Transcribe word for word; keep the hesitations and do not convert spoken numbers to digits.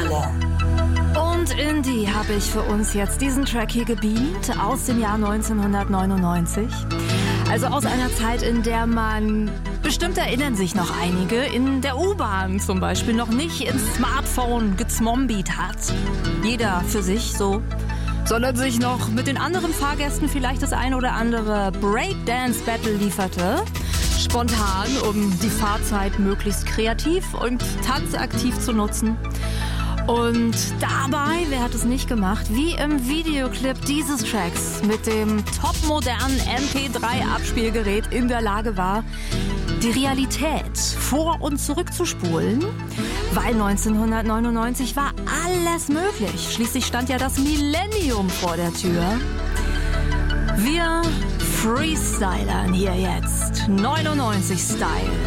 Hölle. Und in die habe ich für uns jetzt diesen Track hier gebeamt aus dem Jahr neunzehnhundertneunundneunzig. Also aus einer Zeit, in der man, bestimmt erinnern sich noch einige, in der U-Bahn zum Beispiel noch nicht ins Smartphone gezombiet hat. Jeder für sich so. Sondern sich noch mit den anderen Fahrgästen vielleicht das ein oder andere Breakdance-Battle lieferte. Spontan, um die Fahrzeit möglichst kreativ und tanzaktiv zu nutzen. Und dabei, wer hat es nicht gemacht, wie im Videoclip dieses Tracks mit dem topmodernen M P drei Abspielgerät in der Lage war, die Realität vor- und zurückzuspulen, weil neunzehnhundertneunundneunzig war alles möglich. Schließlich stand ja das Millennium vor der Tür. Wir freestylern hier jetzt neunundneunzig Style.